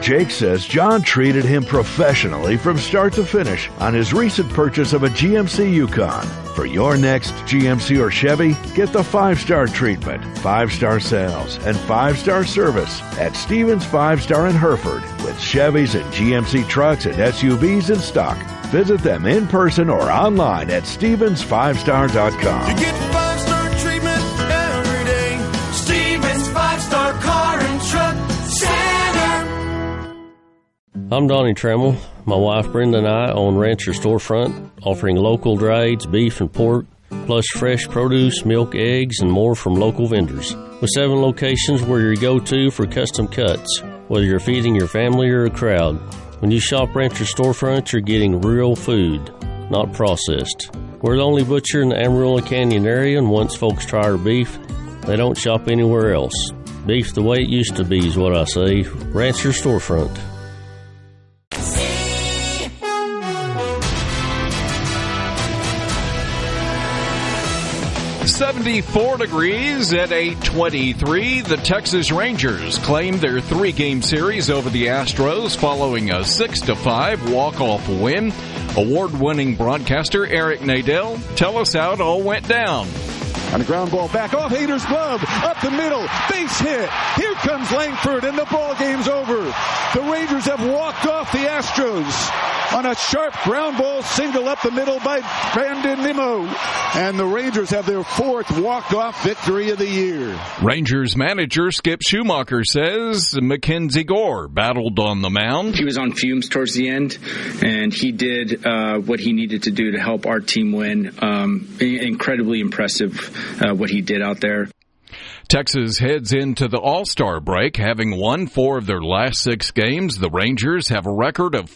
Jake says John treated him professionally from start to finish on his recent purchase of a GMC Yukon. For your next GMC or Chevy, get the 5-star treatment, 5-star sales, and 5-star service at Stevens 5-Star in Hereford with Chevys and GMC trucks and SUVs in stock. Visit them in person or online at StevensFivestar.com. You get 5-star treatment every day. Stevens 5-Star Car and Truck Center. I'm Donnie Trammell. My wife Brenda and I own Rancher Storefront, offering local drieds, beef and pork, plus fresh produce, milk, eggs, and more from local vendors. With 7 locations, we're your go-to for custom cuts, whether you're feeding your family or a crowd. When you shop Rancher Storefront, you're getting real food, not processed. We're the only butcher in the Amarillo Canyon area, and once folks try our beef, they don't shop anywhere else. Beef the way it used to be is what I say. Rancher Storefront. 74 degrees at 8:23. The Texas Rangers claimed their 3-game series over the Astros following a 6-5 walk-off win. Award-winning broadcaster Eric Nadel, tell us how it all went down. On a ground ball back off Hader's glove, up the middle, base hit. Here comes Langford, and the ball game's over. The Rangers have walked off the Astros on a sharp ground ball single up the middle by Brandon Nimmo. And the Rangers have their 4th walk-off victory of the year. Rangers manager Skip Schumacher says Mackenzie Gore battled on the mound. He was on fumes towards the end, and he did what he needed to do to help our team win. Incredibly impressive what he did out there. Texas heads into the All-Star break, having won 4 of their last 6 games. The Rangers have a record of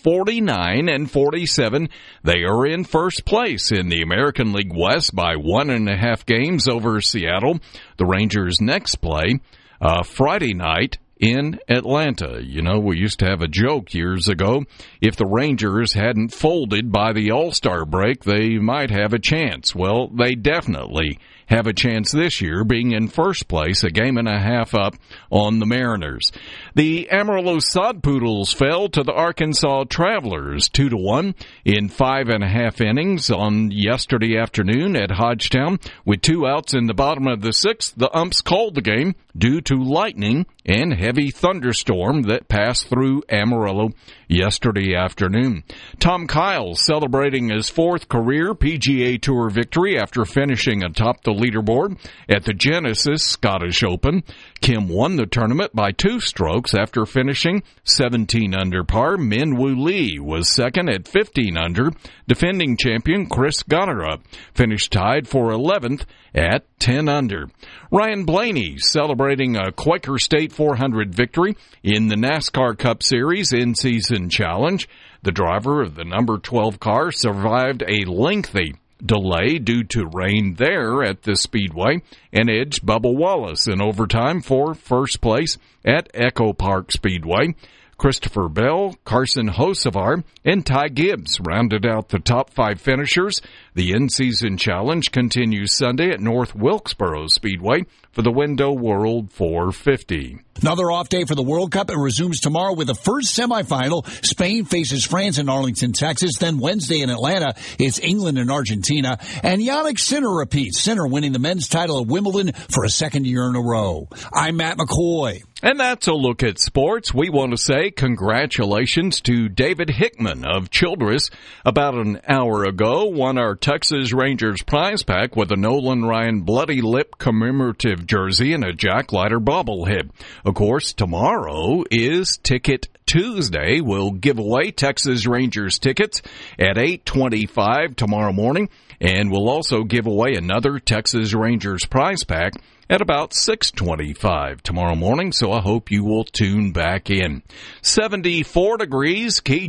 49-47. They are in first place in the American League West by 1.5 games over Seattle. The Rangers next play Friday night in Atlanta. You know, we used to have a joke years ago. If the Rangers hadn't folded by the All-Star break, they might have a chance. Well, they definitely have a chance this year, being in first place, 1.5 games up on the Mariners. The Amarillo Sod Poodles fell to the Arkansas Travelers 2-1 in 5.5 innings on yesterday afternoon at Hodgetown. With 2 outs in the bottom of the 6th, the umps called the game due to lightning and heavy thunderstorm that passed through Amarillo yesterday afternoon. Tom Kyle celebrating his 4th career PGA Tour victory after finishing atop the leaderboard at the Genesis Scottish Open. Kim won the tournament by 2 strokes after finishing 17 under par. Min Woo Lee was second at 15 under. Defending champion Chris Goddard finished tied for 11th at 10 under. Ryan Blaney celebrating a Quaker State 400 victory in the NASCAR Cup Series in-season challenge. The driver of the number 12 car survived a lengthy delay due to rain there at the Speedway and edged Bubba Wallace in overtime for first place at Echo Park Speedway. Christopher Bell, Carson Hocevar, and Ty Gibbs rounded out the top 5 finishers. The in-season challenge continues Sunday at North Wilkesboro Speedway for the Window World 450. Another off day for the World Cup. It resumes tomorrow with the first semifinal. Spain faces France in Arlington, Texas. Then Wednesday in Atlanta, it's England and Argentina. And Yannick Sinner repeats. Sinner winning the men's title at Wimbledon for a 2nd year in a row. I'm Matt McCoy. And that's a look at sports. We want to say congratulations to David Hickman of Childress. About an hour ago, won our Texas Rangers prize pack with a Nolan Ryan Bloody Lip commemorative jersey and a Jack Leiter bobblehead. Of course, tomorrow is Ticket Tuesday. We'll give away Texas Rangers tickets at 8:25 tomorrow morning, and we'll also give away another Texas Rangers prize pack at about 6:25 tomorrow morning, so I hope you will tune back in. 74 degrees,